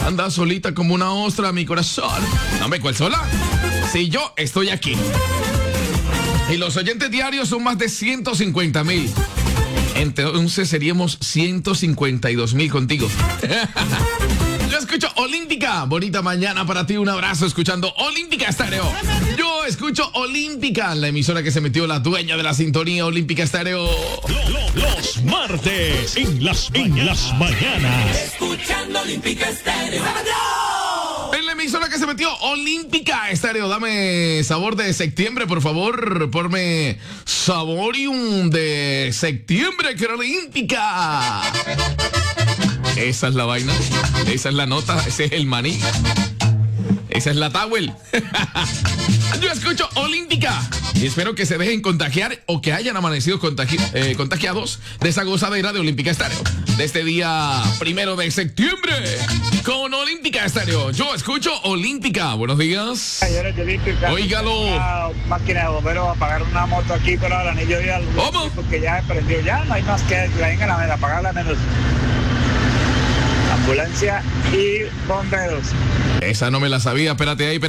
Anda solita como una ostra, mi corazón. Hombre, ¿cuál sola? Si yo estoy aquí. Y los oyentes diarios son más de 150,000. Entonces seríamos 152,000 contigo. Yo escucho Olímpica. Bonita mañana para ti. Un abrazo escuchando Olímpica Estéreo. Yo escucho Olímpica, la emisora que se metió la dueña de la sintonía Olímpica Estéreo. Los martes en las mañanas. Escuchando Olímpica Estéreo. En la emisora que se metió Olímpica Estéreo. Dame sabor de septiembre, por favor. Ponme saborium de septiembre, que era Olímpica. Esa es la vaina. Esa es la nota. Ese es el maní. Esa es la towel. Yo escucho Olímpica y espero que se dejen contagiar o que hayan amanecido contagiados de esa gozadera de Olímpica Estéreo. De este día 1 de septiembre con Olímpica Estéreo. Yo escucho Olímpica. Buenos días. Señores de Olímpica. Óigalo. Una máquina de bomberos a apagar una moto aquí, pero el anillo vial. ¿Cómo? Porque ya prendió, ya no hay más que vengan a apagarla menos. Ambulancia y bomberos. Esa no me la sabía. Espérate ahí.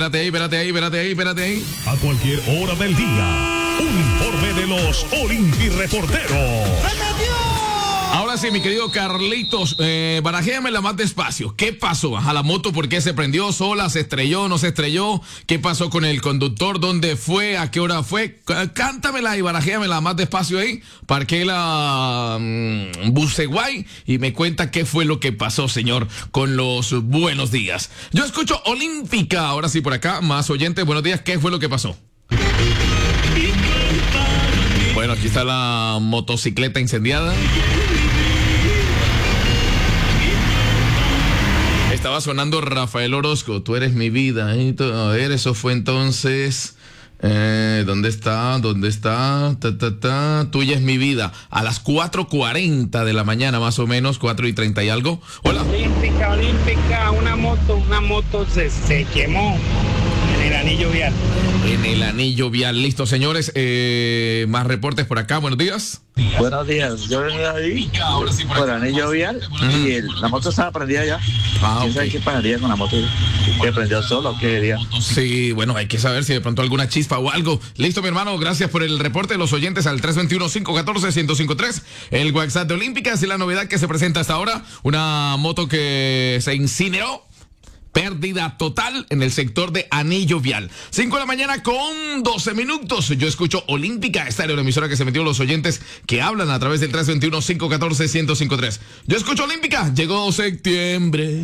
A cualquier hora del día, un informe de los Olimpi Reporteros. Ahora sí, mi querido Carlitos, barajéamela más despacio. ¿Qué pasó? A la moto, ¿por qué se prendió sola? ¿Se estrelló? ¿No se estrelló? ¿Qué pasó con el conductor? ¿Dónde fue? ¿A qué hora fue? Cántamela y barajéamela más despacio ahí. Parqué la Buceguay y me cuenta qué fue lo que pasó, señor, con los buenos días. Yo escucho Olímpica. Ahora sí, por acá, más oyentes. Buenos días, ¿qué fue lo que pasó? Bueno, aquí está la motocicleta incendiada. Estaba sonando Rafael Orozco, tú eres mi vida. A ver, eso fue entonces... ¿Dónde está? Tuya es mi vida. A las 4:40 de la mañana, más o menos, 4:30 y algo. Hola. Olímpica, una moto se quemó en el anillo vial. En el anillo vial. Listo, señores. Más reportes por acá. Buenos días. Buenos días, yo venía ahí por el anillo vial y la moto estaba prendida ya. ¿Quién sabe qué pasaría con la moto? ¿Que prendió solo o qué día? Sí, bueno, hay que saber si de pronto alguna chispa o algo. Listo, mi hermano, gracias por el reporte de los oyentes al 321-514-1053. El WhatsApp de Olímpica es la novedad que se presenta hasta ahora. Una moto que se incineró. Pérdida total en el sector de Anillo Vial. 5 de la mañana con 12 minutos. Yo escucho Olímpica Estéreo, la emisora que se metió los oyentes que hablan a través del 321-514-1053. Yo escucho Olímpica. Llegó septiembre.